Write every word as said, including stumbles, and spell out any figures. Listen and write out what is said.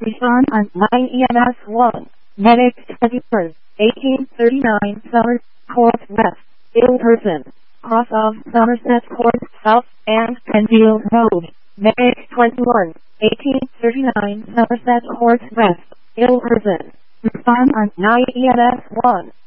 Respond on nine E M S one. Medic twenty-first, eighteen thirty-nine Summers Court West. Ill person. Cross of Somerset Court South and Penfield Road. Medic twenty-one, eighteen thirty-nine Somerset Court West. Ill person. Respond on nine E M S one.